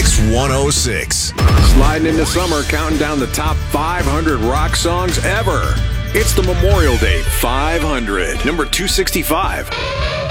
Mix 106. Sliding into summer, counting down the top 500 rock songs ever. It's the Memorial Day 500, number 265.